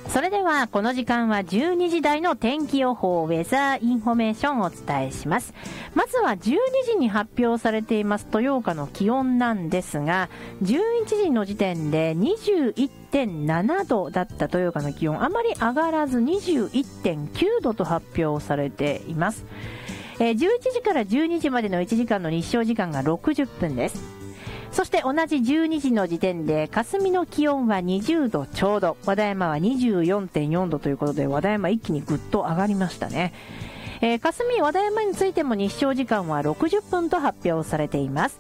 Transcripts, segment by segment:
それではこの時間は12時台の天気予報ウェザーインフォメーションをお伝えします。まずは12時に発表されています豊岡の気温なんですが、11時の時点で 21.7 度だった豊岡の気温、あまり上がらず 21.9 度と発表されています。11時から12時までの1時間の日照時間が60分です。そして同じ12時の時点で霞の気温は20度ちょうど、和田山は 24.4 度ということで、和田山一気にぐっと上がりましたね。霞和田山についても日照時間は60分と発表されています。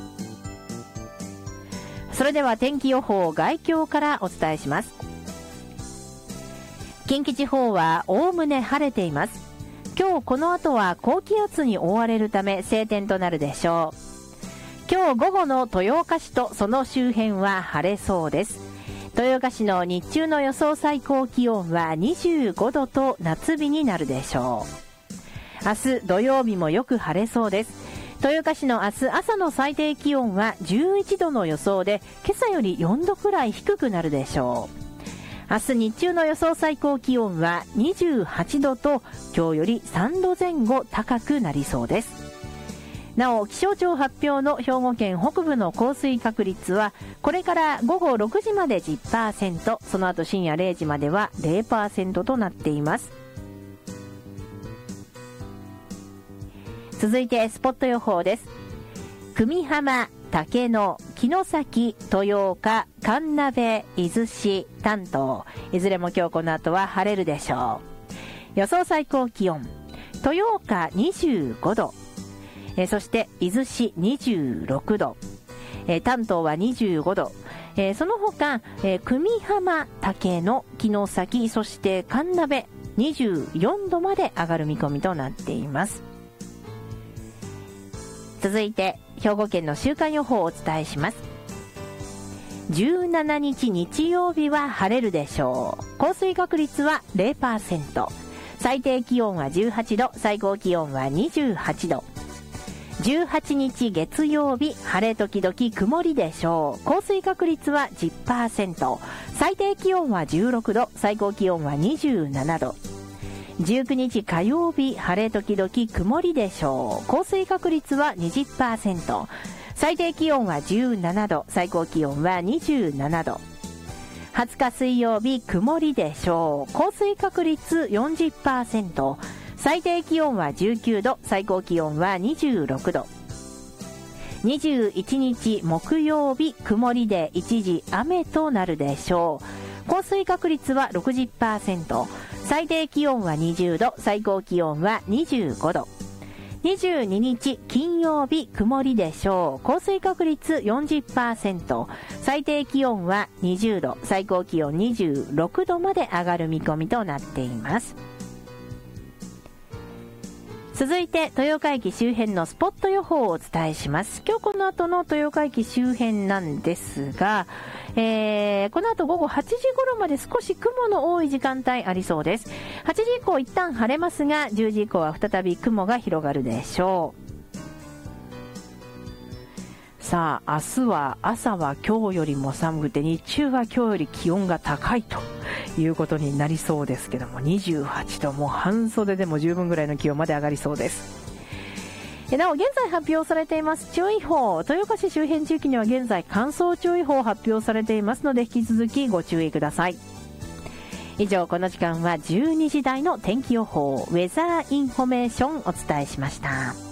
それでは天気予報概況からお伝えします。近畿地方はおおむね晴れています。今日この後は高気圧に覆われるため晴天となるでしょう。今日午後の豊岡市とその周辺は晴れそうです。豊岡市の日中の予想最高気温は25度と夏日になるでしょう。明日土曜日もよく晴れそうです。豊岡市の明日朝の最低気温は11度の予想で、今朝より4度くらい低くなるでしょう。明日日中の予想最高気温は28度と、今日より3度前後高くなりそうです。なお、気象庁発表の兵庫県北部の降水確率は、これから午後6時まで 10%、その後深夜0時までは 0% となっています。続いてスポット予報です。久美浜、竹野、城崎、豊岡、神鍋、伊豆市、丹東、いずれも今日この後は晴れるでしょう。予想最高気温、豊岡25度、そして伊豆市26度、丹東は25度、その他、久美浜、竹野、城崎、そして神鍋24度まで上がる見込みとなっています。続いて兵庫県の週間予報をお伝えします。17日日曜日は晴れるでしょう。降水確率は 0%、 最低気温は18度、最高気温は28度。18日月曜日、晴れ時々曇りでしょう。降水確率は 10%、 最低気温は16度、最高気温は27度。19日火曜日、晴れ時々曇りでしょう。降水確率は 20%、 最低気温は17度、最高気温は27度。20日水曜日、曇りでしょう。降水確率 40%、最低気温は19度、最高気温は26度。21日木曜日、曇りで一時雨となるでしょう。降水確率は 60%、最低気温は20度、最高気温は25度。22日金曜日、曇りでしょう。降水確率 40%、最低気温は20度、最高気温26度まで上がる見込みとなっています。続いて豊岡駅周辺のスポット予報をお伝えします。今日この後の豊岡駅周辺なんですが、この後午後8時頃まで少し雲の多い時間帯ありそうです。8時以降一旦晴れますが、10時以降は再び雲が広がるでしょう。さあ、明日は朝は今日よりも寒くて、日中は今日より気温が高いということになりそうですけども、28度、もう半袖でも十分ぐらいの気温まで上がりそうです。なお現在発表されています注意報、豊岡市周辺地域には現在乾燥注意報発表されていますので、引き続きご注意ください。以上、この時間は12時台の天気予報ウェザーインフォメーションお伝えしました。